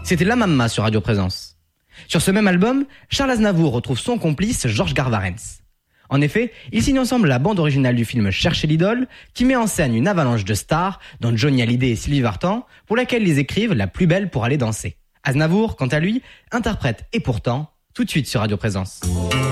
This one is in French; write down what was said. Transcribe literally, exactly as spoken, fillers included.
C'était La Mamma sur Radio Présence. Sur ce même album, Charles Aznavour retrouve son complice Georges Garvarentz. En effet, ils signent ensemble la bande originale du film Chercher l'idole, qui met en scène une avalanche de stars, dont Johnny Hallyday et Sylvie Vartan, pour laquelle ils écrivent La plus belle pour aller danser. Aznavour, quant à lui, interprète Et pourtant, tout de suite sur Radio Présence.